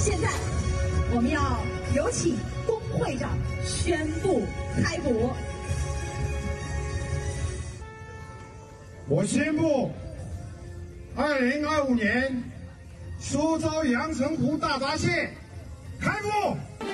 现在，我们要有请龚会长宣布开播。 我宣布，2025年苏州阳澄湖大闸蟹开幕。